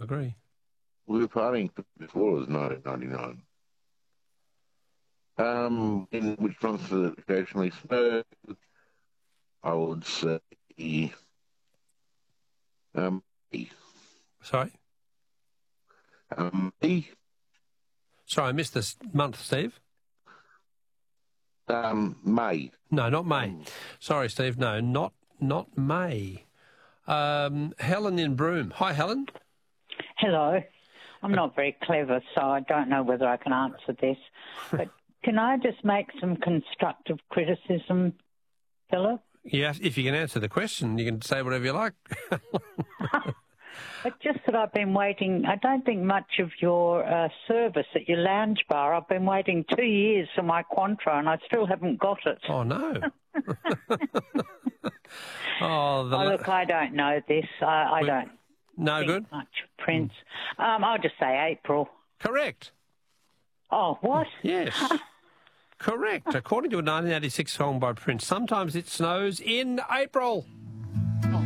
agree. We were partying before it was 1999. In which months does it occasionally snow? I would say May. Sorry? May. Sorry, I missed this month, Steve. May. No, not May. Sorry, Steve. No, not May. Helen in Broome. Hi, Helen. Hello. I'm not very clever, so I don't know whether I can answer this. But can I just make some constructive criticism, Philip? Yeah, if you can answer the question, you can say whatever you like. It's just that I've been waiting. I don't think much of your service at your lounge bar. I've been waiting 2 years for my Quantra and I still haven't got it. Oh, no. Look, I don't know this. I don't No think good? much of Prince. I'll just say April. Correct. Oh, what? Yes. Correct. According to a 1986 song by Prince, sometimes it snows in April.